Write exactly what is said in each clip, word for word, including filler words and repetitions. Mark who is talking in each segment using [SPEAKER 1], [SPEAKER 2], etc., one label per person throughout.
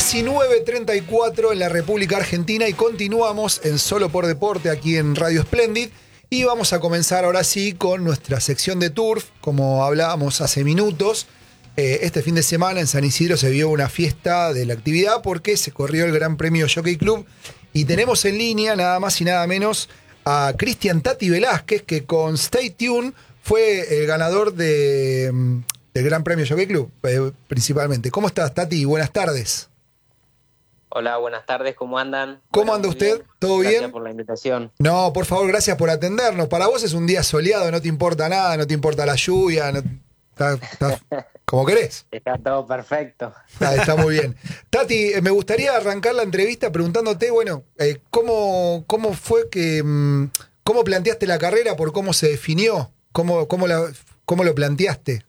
[SPEAKER 1] diecinueve treinta y cuatro en la República Argentina y continuamos en Solo por Deporte aquí en Radio Splendid y vamos a comenzar ahora sí con nuestra sección de Turf, como hablábamos hace minutos. Eh, este fin de semana en San Isidro se vio una fiesta de la actividad porque se corrió el Gran Premio Jockey Club y tenemos en línea nada más y nada menos a Cristian Tati Velázquez, que con Stay Tuned fue el ganador de, del Gran Premio Jockey Club, eh, principalmente. ¿Cómo estás, Tati? Buenas tardes.
[SPEAKER 2] Hola, buenas tardes, ¿cómo andan?
[SPEAKER 1] ¿Cómo
[SPEAKER 2] Bueno,
[SPEAKER 1] anda usted?
[SPEAKER 2] bien.
[SPEAKER 1] ¿Todo
[SPEAKER 2] Gracias
[SPEAKER 1] bien?
[SPEAKER 2] por la invitación.
[SPEAKER 1] No, por favor, gracias por atendernos. Para vos es un día soleado, no te importa nada, no te importa la lluvia, no, está, está como querés.
[SPEAKER 2] Está todo perfecto.
[SPEAKER 1] Está, está muy bien. Tati, me gustaría arrancar la entrevista preguntándote, bueno, eh, ¿cómo, cómo fue que, mm, cómo planteaste la carrera, por cómo se definió, cómo, cómo, la, cómo lo planteaste?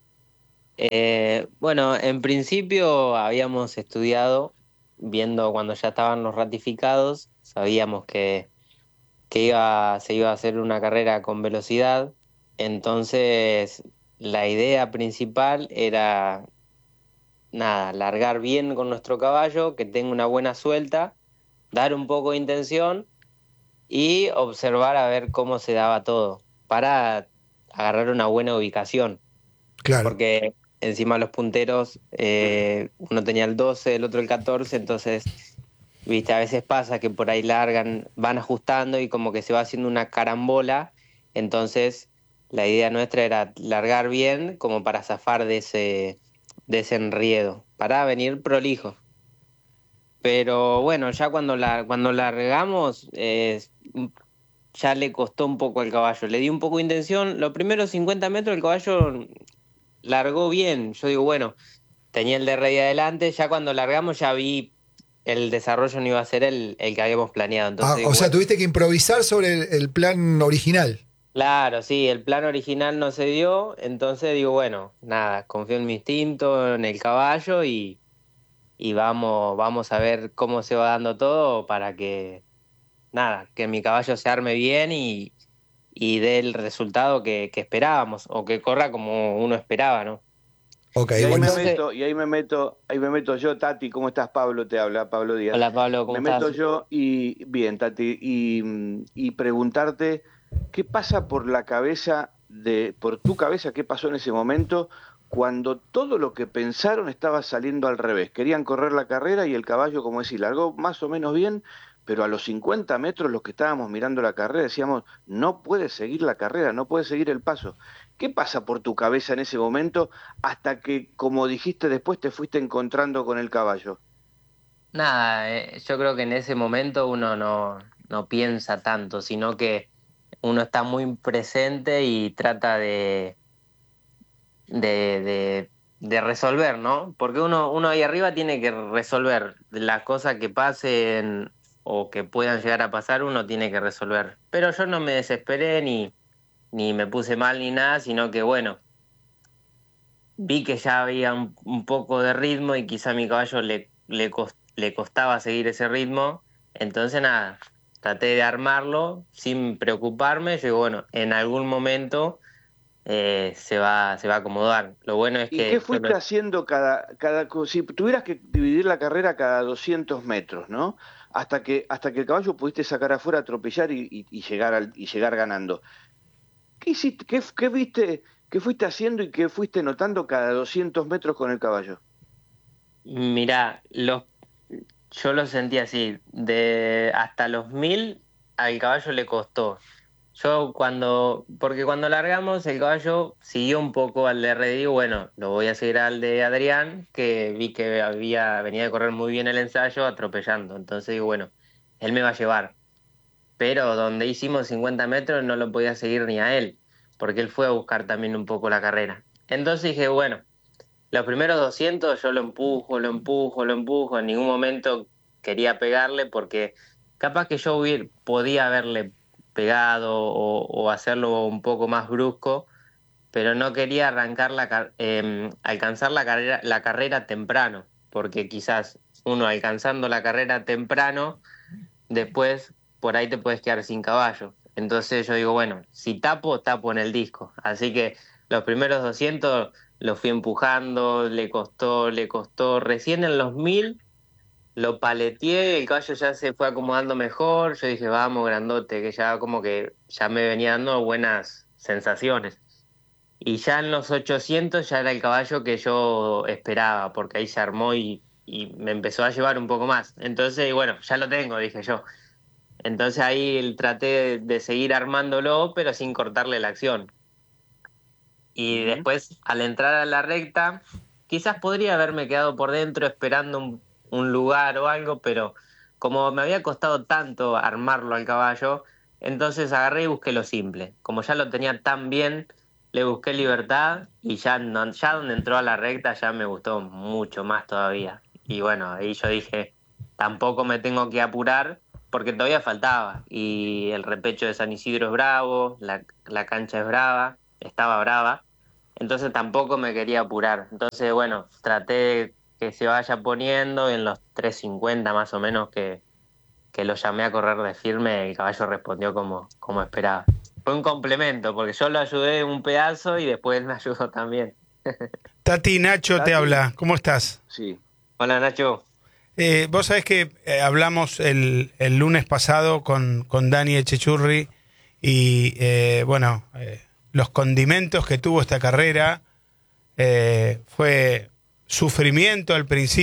[SPEAKER 2] Eh, bueno, en principio habíamos estudiado, viendo cuando ya estaban los ratificados, sabíamos que, que iba, se iba a hacer una carrera con velocidad, entonces la idea principal era, nada, largar bien con nuestro caballo, que tenga una buena suelta, dar un poco de intención y observar a ver cómo se daba todo, para agarrar una buena ubicación,
[SPEAKER 1] Claro.
[SPEAKER 2] porque encima los punteros, eh, uno tenía el doce, el otro el catorce, entonces, viste, a veces pasa que por ahí largan, van ajustando y como que se va haciendo una carambola, entonces la idea nuestra era largar bien como para zafar de ese, de ese enriedo, para venir prolijo. Pero bueno, ya cuando la, cuando largamos, eh, ya le costó un poco al caballo. Le di un poco de intención. Los primeros cincuenta metros el caballo largó bien. Yo digo, bueno, tenía el de rey adelante. Ya cuando largamos ya vi el desarrollo no iba a ser el, el que habíamos planeado. Entonces,
[SPEAKER 1] Ah,
[SPEAKER 2] digo,
[SPEAKER 1] o sea,
[SPEAKER 2] bueno,
[SPEAKER 1] tuviste que improvisar sobre el, el plan original.
[SPEAKER 2] claro, sí, el plan original no se dio. Entonces digo, bueno, nada, confío en mi instinto, en el caballo y, y vamos, vamos a ver cómo se va dando todo para que, nada, que mi caballo se arme bien y, y dé el resultado que, que esperábamos, o que corra como uno esperaba, ¿no?
[SPEAKER 1] Ok,
[SPEAKER 3] Y ahí me
[SPEAKER 1] buenísimo.
[SPEAKER 2] Entonces,
[SPEAKER 3] meto, y ahí me meto, ahí me meto yo, Tati, ¿cómo estás, Pablo? Te habla Pablo Díaz.
[SPEAKER 2] hola Pablo, ¿cómo
[SPEAKER 3] Me meto
[SPEAKER 2] estás?
[SPEAKER 3] yo y, bien, Tati, y, mm, y preguntarte, ¿qué pasa por la cabeza de, por tu cabeza, qué pasó en ese momento cuando todo lo que pensaron estaba saliendo al revés? Querían correr la carrera y el caballo, como decís, largó más o menos bien, pero a los cincuenta metros los que estábamos mirando la carrera decíamos, no puede seguir la carrera, no puede seguir el paso. ¿Qué pasa por tu cabeza en ese momento hasta que, como dijiste después, te fuiste encontrando con el caballo?
[SPEAKER 2] Nada, eh, yo creo que en ese momento uno no, no piensa tanto, sino que uno está muy presente y trata de, de, de, de resolver, ¿no? Porque uno, uno ahí arriba tiene que resolver las cosas que pasen o que puedan llegar a pasar, uno tiene que resolver. Pero yo no me desesperé ni, ni me puse mal ni nada, sino que bueno, vi que ya había un, un poco de ritmo y quizá a mi caballo le, le, cos- le costaba seguir ese ritmo. Entonces, nada, traté de armarlo sin preocuparme. Yo digo, bueno, en algún momento eh, se va, se va a acomodar. Lo bueno es
[SPEAKER 3] ¿Y qué
[SPEAKER 2] que yo lo...
[SPEAKER 3] fuiste haciendo cada, cada, co- si tuvieras que dividir la carrera cada doscientos metros, ¿no? Hasta que, hasta que el caballo pudiste sacar afuera, atropellar y, y- y llegar al, y llegar ganando. ¿Qué hiciste, qué, qué viste, qué fuiste haciendo y qué fuiste notando cada doscientos metros con el caballo?
[SPEAKER 2] Mirá, los, yo lo sentí así, de hasta los mil al caballo le costó. Yo cuando, porque cuando largamos el caballo siguió un poco al de Red y digo, bueno, lo voy a seguir al de Adrián, que vi que había, venía de correr muy bien el ensayo atropellando. Entonces digo, bueno, él me va a llevar. Pero donde hicimos cincuenta metros no lo podía seguir ni a él, porque él fue a buscar también un poco la carrera. Entonces dije, bueno, los primeros doscientos yo lo empujo, lo empujo, lo empujo, en ningún momento quería pegarle porque capaz que yo hubiera, podía haberle pegado o, o hacerlo un poco más brusco, pero no quería arrancar la, car- eh, alcanzar la carrera, la carrera temprano, porque quizás uno alcanzando la carrera temprano, después por ahí te puedes quedar sin caballo. Entonces yo digo, bueno, si tapo, tapo en el disco. Así que los primeros doscientos lo fui empujando, le costó, le costó. Recién en los mil lo paleteé, el caballo ya se fue acomodando mejor, yo dije, vamos, grandote, que ya como que ya me venía dando buenas sensaciones. Y ya en los ochocientos ya era el caballo que yo esperaba, porque ahí se armó y, y me empezó a llevar un poco más. Entonces, bueno, ya lo tengo, dije yo. Entonces ahí traté de, de seguir armándolo, pero sin cortarle la acción. Y
[SPEAKER 3] Ujú.
[SPEAKER 2] después, al entrar a la recta, quizás podría haberme quedado por dentro esperando un, un lugar o algo, pero como me había costado tanto armarlo al caballo, entonces agarré y busqué lo simple. Como ya lo tenía tan bien, le busqué libertad y ya, no- ya donde entró a la recta ya me gustó mucho más todavía. Y bueno, ahí yo dije, tampoco me tengo que apurar porque todavía faltaba. Y el repecho de San Isidro es bravo, la, la cancha es brava, estaba brava. Entonces tampoco me quería apurar. Entonces, bueno, traté que se vaya poniendo en los tres cincuenta más o menos que, que lo llamé a correr de firme, el caballo respondió como, como esperaba. Fue un complemento, porque yo lo ayudé un pedazo y después él me ayudó también.
[SPEAKER 4] Tati, Nacho te
[SPEAKER 3] Tati,
[SPEAKER 4] habla. ¿Cómo estás?
[SPEAKER 3] sí.
[SPEAKER 2] Hola Nacho.
[SPEAKER 4] Eh, vos sabés que eh, hablamos el, el lunes pasado con, con Dani Echechurri y, eh, bueno, eh, los condimentos que tuvo esta carrera eh, fue sufrimiento al principio.